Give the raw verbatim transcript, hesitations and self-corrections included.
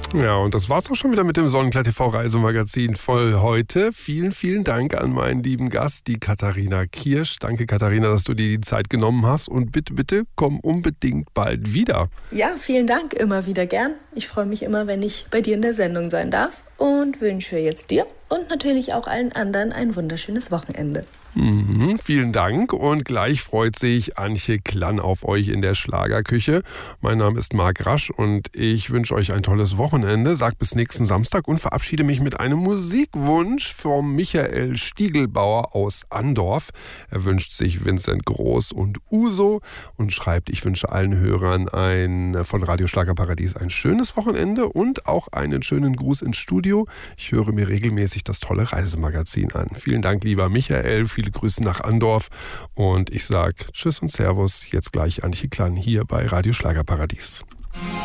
Ja, und das war's auch schon wieder mit dem Sonnenklar T V Reisemagazin voll heute. Vielen, vielen Dank an meinen lieben Gast, die Katharina Kirsch. Danke, Katharina, dass du dir die Zeit genommen hast. Und bitte, bitte, komm unbedingt bald wieder. Ja, vielen Dank, immer wieder gern. Ich freue mich immer, wenn ich bei dir in der Sendung sein darf und wünsche jetzt dir und natürlich auch allen anderen ein wunderschönes Wochenende. Mhm, vielen Dank und gleich freut sich Antje Klann auf euch in der Schlagerküche. Mein Name ist Marc Rasch und ich wünsche euch ein tolles Wochenende, sag bis nächsten Samstag und verabschiede mich mit einem Musikwunsch vom Michael Stiegelbauer aus Andorf. Er wünscht sich Vincent Groß und Uso und schreibt, ich wünsche allen Hörern ein, von Radio Schlagerparadies ein schönes Wochenende und auch einen schönen Gruß ins Studio. Ich höre mir regelmäßig das tolle Reisemagazin an. Vielen Dank, lieber Michael, viele Grüße nach Andorf und ich sage Tschüss und Servus, jetzt gleich Antje Klann hier bei Radio Schlagerparadies.